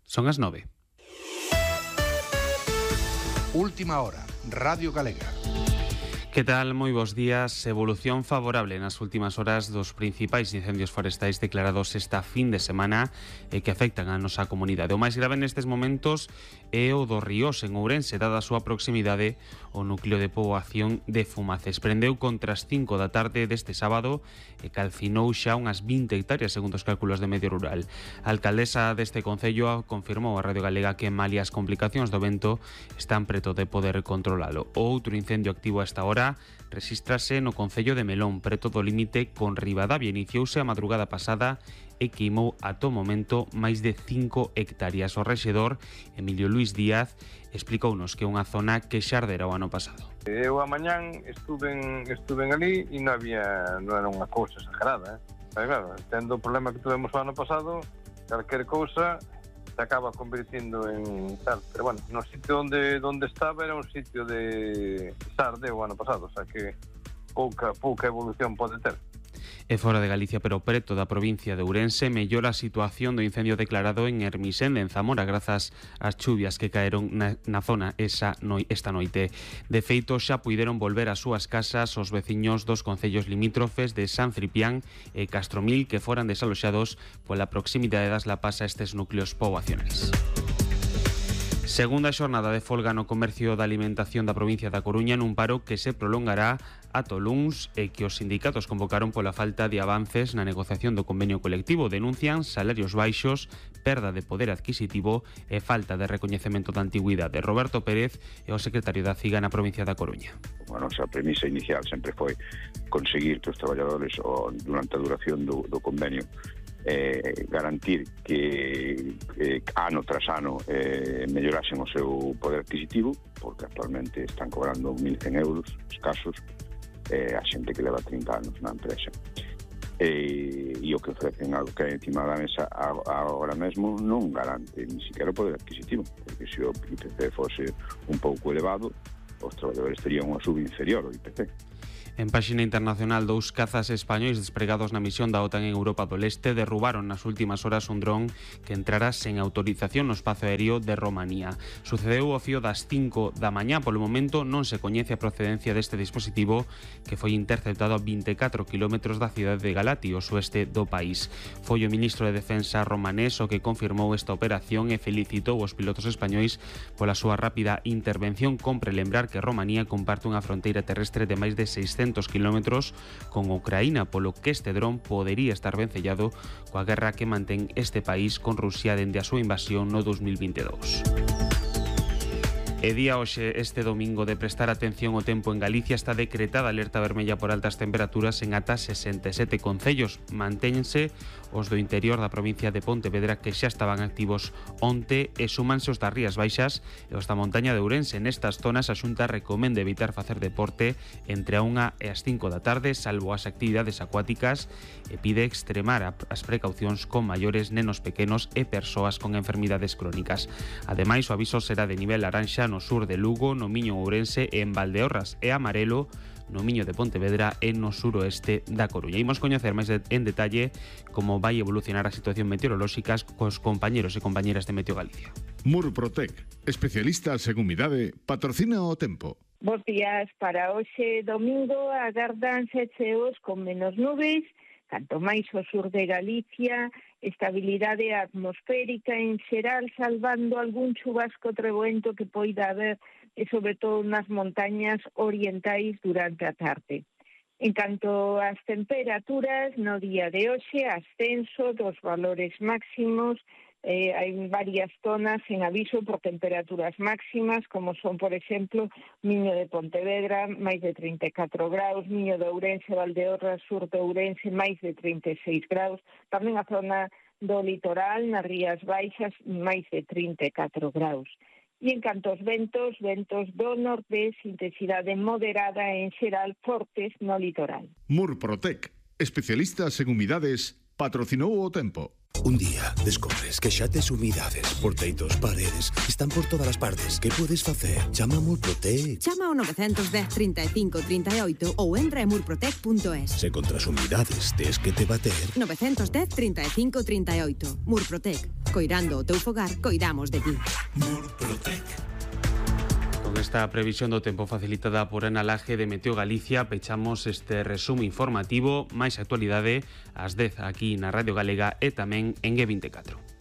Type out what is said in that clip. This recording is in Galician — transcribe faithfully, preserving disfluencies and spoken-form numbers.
Son as nove. Última hora, Radio Galega. Que tal? Moi bons días. Evolución favorable nas últimas horas dos principais incendios forestais declarados esta fin de semana e que afectan a nosa comunidade. O máis grave nestes momentos é o do Ríos en Ourense, dada a súa proximidade ao núcleo de poboación de Fumaces. Prendeu contra as cinco da tarde deste sábado e calcinou xa unhas vinte hectáreas segundo os cálculos de Medio Rural. A alcaldesa deste concello confirmou a Radio Galega que malia as complicacións do vento están preto de poder controlalo. O outro incendio activo a esta hora resístrase no concello de Melón, preto do límite con Ribadavia. Iniciouse a madrugada pasada e queimou ata o momento máis de cinco hectáreas. O rexedor Emilio Luís Díaz explicounos que é unha zona que xa ardera o ano pasado. Eu a mañán estuven, estuven ali e non había, non era unha cousa exagerada, eh? Pero claro, tendo o problema que tuvemos o ano pasado, calquer cousa se acaba convirtiendo en tal, pero bueno, no sitio onde onde estaba era un sitio de sarde o ano pasado, o sea que pouca pouca evolución pode ter. É fora de Galicia, pero preto da provincia de Ourense, mellora a situación do incendio declarado en Hermisende, en Zamora, grazas ás chuvias que caeron na, na zona esa noi, esta noite. De feito, xa puideron volver ás súas casas os veciños dos concellos limítrofes de San Ciprián e Castromil que foran desaloxados pola proximidade das lapas a estes núcleos poboacionais. Segunda xornada de folga no comercio da alimentación da provincia da Coruña nun paro que se prolongará ata o luns e que os sindicatos convocaron pola falta de avances na negociación do convenio colectivo. Denuncian salarios baixos, perda de poder adquisitivo e falta de recoñecemento da antigüidade. Roberto Pérez é o secretario da CIGA na provincia da Coruña. A nosa premisa inicial sempre foi conseguir que os traballadores durante a duración do, do convenio Eh, garantir que eh, ano tras ano eh, mellorasen o seu poder adquisitivo, porque actualmente están cobrando mil cen euros escasos eh, a xente que leva trinta anos na empresa. E, e o que ofrecen algo que é encima da mesa agora mesmo non garante ni siquiera o poder adquisitivo, porque se o I P C fose un pouco elevado, os traballadores terían unha sub inferior ao I P C. En páxina internacional, dous cazas españois despregados na misión da OTAN en Europa do Leste derrubaron nas últimas horas un dron que entrara sen autorización no espazo aéreo de Romanía. Sucedeu ao fío das cinco da mañá. Polo momento non se coñece a procedencia deste dispositivo que foi interceptado a vinte e catro kilómetros da cidade de Galati, o sueste do país. Foi o ministro de Defensa romanés o que confirmou esta operación e felicitou os pilotos españois pola súa rápida intervención. Compre lembrar que Romanía comparte unha fronteira terrestre de máis de seiscentos kilómetros con Ucraína, polo que este dron podería estar vencellado coa guerra que mantén este país con Rusia dende a súa invasión no dos mil veintidós. E día hoxe, este domingo, de prestar atención ao tempo en Galicia. Está decretada alerta vermella por altas temperaturas en ata sesenta e sete concellos. Mantéñense os do interior da provincia de Pontevedra, que xa estaban activos onte, e súmanse os das Rías Baixas e os da montaña de Ourense. Nestas zonas a Xunta recomenda evitar facer deporte entre a unha e as cinco da tarde, salvo as actividades acuáticas, e pide extremar as precaucións con maiores, nenos pequenos e persoas con enfermidades crónicas. Ademais, o aviso será de nivel laranxa no sur de Lugo, no Miño Ourense e en Valdeorras, e amarelo no Miño de Pontevedra e no suroeste da Coruña. Imos coñecer máis de, en detalle como vai evolucionar a situación meteorolóxica cos compañeros e compañeras de Meteo Galicia. Murprotec, especialistas en humidade, patrocina o tempo. Bos días. Para hoxe domingo agardanse cheos con menos nubes, canto máis ao sur de Galicia, estabilidade atmosférica en xeral, salvando algún chubasco treboento que poida haber, e sobre todo nas montañas orientais durante a tarde. En canto ás temperaturas, no día de hoxe, ascenso dos valores máximos. Eh, hai varias zonas en aviso por temperaturas máximas, como son, por exemplo, Miño de Pontevedra, máis de trinta e catro graus, Miño de Ourense, Valdeorras, sur de Ourense, máis de trinta e seis graus, tamén a zona do litoral, nas Rías Baixas, máis de trinta e catro graus. E en canto aos ventos, ventos do nordés, intensidade moderada en xeral, fortes no litoral. Murprotec, especialistas en humidades, patrocinou o tempo. Un día descobres que xa tes humidades por teitos, paredes, están por todas as partes. Que podes facer? Chama a Murprotec. Chama ao nove dez, trinta e cinco, trinta e oito ou entra en murprotec punto es. Se contra as humidades tes que te bater. nove dez, trinta e cinco, trinta e oito. Murprotec. Coirando o teu fogar, coidamos de ti. Murprotec. Con esta previsión do tempo facilitada por Ana Laje de Meteo Galicia, pechamos este resumo informativo. Máis actualidade ás dez aquí na Radio Galega e tamén en G veinticuatro.